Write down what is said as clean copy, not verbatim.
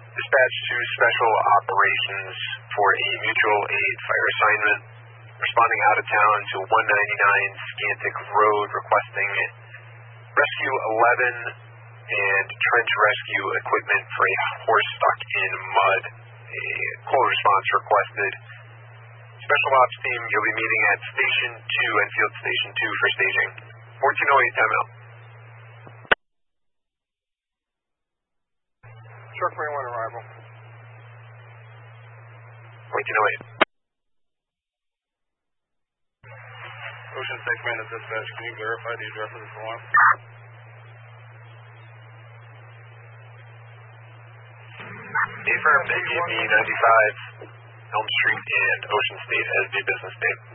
Dispatch to Special Operations for a mutual aid fire assignment. Responding out of town to 199 Scantic Road, requesting rescue 11 and trench rescue equipment for a horse stuck in mud. A call response requested. Special Ops team, you'll be meeting at Station 2, Enfield Station 2 for staging. 1408 timeout. Truck 21 arrival. 1408. Ocean 6 man to dispatch. Can you verify the address of this alarm? Affirm, APB 95, Elm Street and Ocean State as the business name.